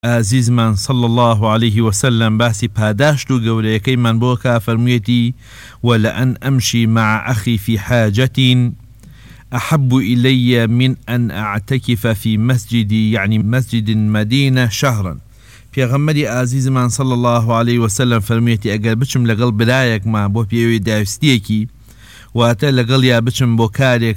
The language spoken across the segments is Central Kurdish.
ئازیزمان صلى الله عليه وسلم باسی پاداشت و گەورەیەکەیمان بۆکە فەرموویەتی ولأن أمشي مع أخي في حاجة أحب إلي من أن أعتكف في مسجدي يعني مسجد المدينة شهرا. پێغەمبەری ئازیزمان صلى الله عليه وسلم فەرموویەتی ئەگەر بچم لەگەڵ برایەکمان بۆ پێوەی داویستیەکی واتە لەگەڵ یا بچم بۆ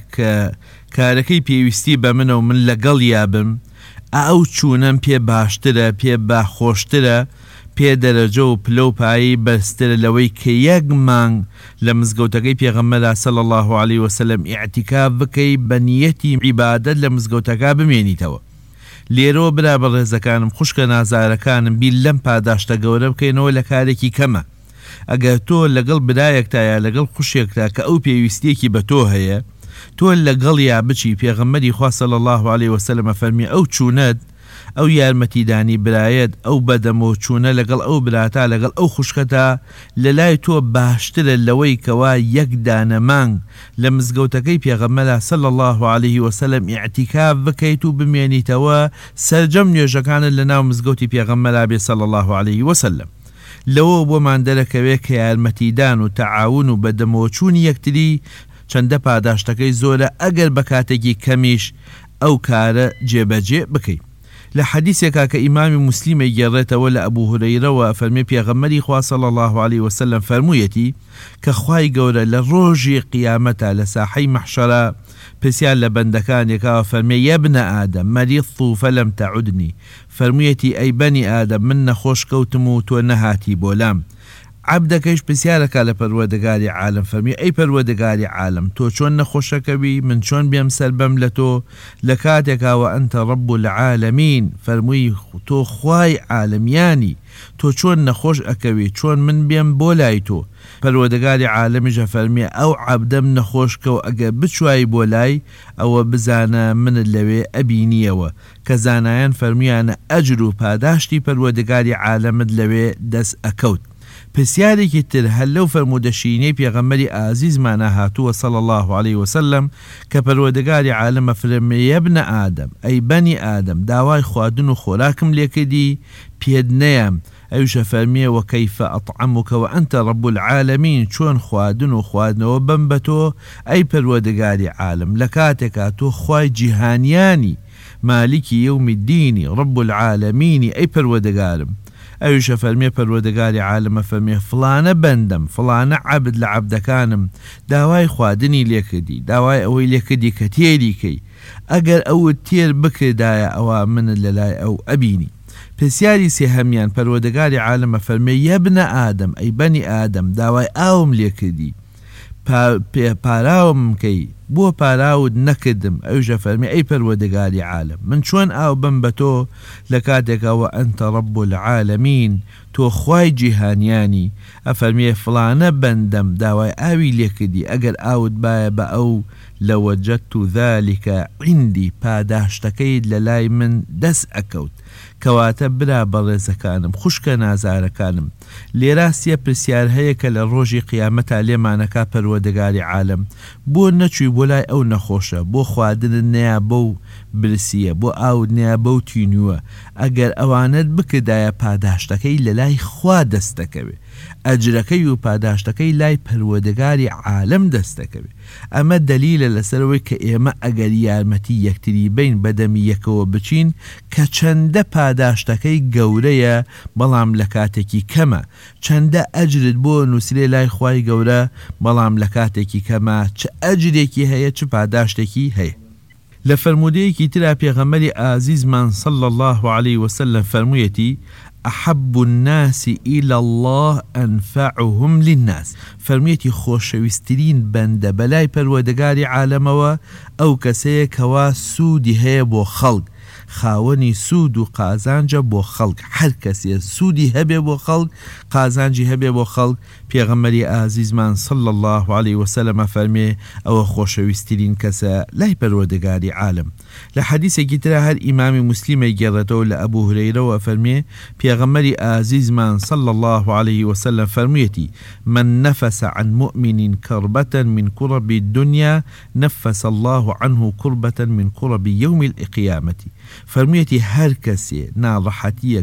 کارەکەی پێویستی بە منە و من لەگەڵ یابم ئەو چوونەم پێ باشترە پێ باخۆشترە پێ دەرەجە و پلە و پایی بەرزترە لەوەی کە یەک مانگ لە مزگەوتەکەی پێغەمبەرا صلی الله عليه وسلم ئیعتیکاف بکەی بە نیەتی عیبادەت لە مزگەوتەکە بمێنیتەوە. لێرەوە برا بەڕێزەکانم خوشکە نازارەکانم بیر لەم پاداشتە گەورە بکەینەوە لە کارێکی کەمە. ئەگەر تۆ لەگەڵ برایەکتایە لەگەڵ خوشێکتا کە ئەو پێویستیەکی بە تۆ هەیە تۆ لەگەڵ یا بچی پێغەمبەری خوا صلی الله عليه وسلم فەرمی ئەو چوونەت ئەو یارمەتیدانی برایەت ئەو بەدەمەوە چوونە لەگەڵ ئەو براتا لەگەڵ ئەو خوشکەتا لە لای تۆ باشترە لەوەی کەوا یەک دانە مانگ لە مزگەوتەکەی پێغەمبەر صلی الله عليه وسلم ئیعتیکاف بکەیت و بمێنیتەوە سەرجەم نوێژەکانت لە ناو مزگەوتی پێغەمبەر بێ صلی الله عليه وسلم. لەوە بۆمان دەرەکەوێت کە یارمەتیدان و تەعاون و بەدەمەوە چوونی یەکتری چەندە پاداشتەکەی زۆرە ئەگەر بە کاتێکی کەمیش ئەو کارە جێبەجێ بکەیت. لە حەدیثێکا کە ئیمامی موسلیمە گێڕێتەوە لە ئەبوو هورەیرەوە فەرمێ پێغەمبەری خوا صلی الله عليه وسلم فەرموویەتی کە خوای گەورە لە ڕۆژی قیامەتە لە ساحەی مەحشەرە پرسیار لە بەندەکانێکەوە فەرمێ یە بنە ئادەم مەریضت فەلەم تەعودنی فەرموویەتی ئەی بەنی ئادەم من نەخۆش کەوتم و تۆ نەهاتی بۆ لام. عبدەکەیش پرسیارەکە لە پەروەردگاری عالم فەرمی ئەی پەروەردگاری عالم تۆ چۆن نەخۆشەکەوی من چۆن بێم سەر بەم لە تۆ لە کاتێکاوە ئەنتە ڕەب العالەمین فەرمووی تۆ خوای عالەمیانی تۆ چۆن نەخۆش ئەکەوی چۆن من بێم بۆ لای تۆ. پەروەردگاری عالەمیشە فەرمی ئەو عەبدەم نەخۆش کە و ئەگەر بچوایی بۆ لای ئەوە بزانە منت لەوێ ئەبینیەوە کە زانایان فەرمیانە ئەجر و پاداشتی پەروەردگاری عالەمت لەوێ دەست ئەکەوت. پرسیارێکی تر هەر لەو فەرموودەشینەی پێغەمبەری ئازیزمانە هاتووە صلی الله عليه وسلم کە پەروەردگاری عالەمە فەرمێ یە بنە ئادەم ئەی بەنی ئادەم داوای خواردن و خۆراکم لێکردی پێت نەیەم ئەویشە فەرمیێ وەکەیفە ئەطعەموکە وەئەنتە ڕەب العالەمین چۆن خواردن و خواردنەوە بم بە تۆ ئەی پەروەردگاری عالەم لە کاتێکا تۆ خوای جیهانیانی مالکی یەومی الدینی ڕەب العالەمینی ئەی پەروەردگارم. ئەویشە فەرمێ پەروەردگاری عالەمە فەرمێ فڵانە بەندەم فڵانە عەبد لە عەبدەکانم داوای خواردنی لێکردی داوای ئەوەی لێکردی کە تێری کەی ئەگەر ئەوت تێر بکردایە ئەوە منت لەلای ئەو ئەبینی. پرسیاری سێهەمیان پەروەردگاری عالەمە فەرمێ یە بنە ئادەم ئەی بەنی ئادەم داوای ئاوم لێکردی پاراوم کەی بۆ پاراوت نەکردم ئەویشە فەرمێ ئەی پەروەردگاری عالەم من چۆن ئاو بم بە تۆ لە کاتێکەوە ئەنتە ڕەب العالەمین تۆ خوای جیهانیانی ئەفەرمێ فڵانە بەندەم داوای ئاوی لێکردی ئەگەر ئاوت باە بە ئەو لەوەجەدت ذەلیکە عیندی پاداشتەکەیت لە لای من دەست ئەکەوت. کەواتە برا بەڕێزەکانم خوشکە نازارەکانم لێراستیە پرسیار هەیە کە لە ڕۆژی قیامەتا لێمانەکە پەروەردگاری عالەم بۆ نەچووی بۆ لای ئەو نەخۆشە بۆ خواردنت نەیە بەو برسیە بۆ ئاوت نەیە بەو تینووە ئەگەر ئەوانت بکردایە پاداشتەکەی لە لای خوا دەستەکەوێ ئەجرەکەی و پاداشتەکەی لای پەروەردگاری عالەم دەستەکەوێ. ئەمە دەلیلە لەسەرەوەی کە ئێمە ئەگەر یارمەتی یەکتری بین بەدەمی یەکەوە بچین کە چەندە پاداشتەکەی گەورەیە بەڵام لە کاتێکی کەمە چەندە ئەجرت بۆ نووسرێ لای خوای گەورە بەڵام لە کاتێکی کەمە چ ئەجرێکی هەیە چ پاداشتێکی هەیە. لە فەرموودەیەکی ترا پێغەمبەری ئازیزمان صلی الله عليه وسلم فەرموویەتی أحب الناس إلى الله أنفعهم للناس فەرموویەتی خۆشەویستترین بەندە بەلای پەروەردگاری عالەمەوە ئەو کەسەیە کەوا سوودی هەیە بۆ خەڵک خاوەنی سوود و قازانجە بۆ خەڵک هەر کەسێ سوودی هەبێ بۆ خەڵک قازانجی هەبێ بۆ خەڵک پێغەمبەری ئازیزمان صلی الله عليه وسلم فەرمێ ئەوە خۆشەویستترین کەسە لای پەروەردگاری عالەم. لە حەدیثێکی ترا هەر ئیمامی موسلیمە گێڕێتەوە لە ئەبوو هورەیرەوە فەرمێ پێغەمبەری ئازیزمان صلی الله عليه وسلم فەرموویەتی من نفس عن مؤمن كربة من كرب الدنيا نفس الله عنه كربة من كرب يوم القيامة فەرموویەتی هەر کەسێ ناڕەحەتیە